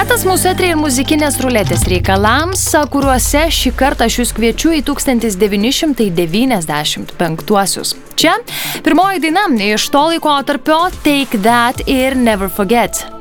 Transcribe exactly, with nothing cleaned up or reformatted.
Metas mūsų eteryje ir muzikinės ruletės reikalams, kuriuose šį kartą aš jūs kviečiu į tūkstantis devyni šimtai devyniasdešimt penktuosius. Čia pirmoji daina iš to laikotarpio Take That ir Never Forget.